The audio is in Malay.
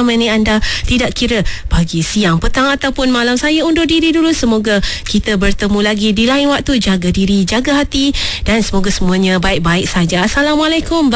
menemani anda, tidak kira pagi, siang, petang ataupun malam. Saya undur diri dulu. Semoga kita bertemu lagi di lain waktu. Jaga diri, jaga hati, dan semoga semuanya baik-baik saja. Assalamualaikum.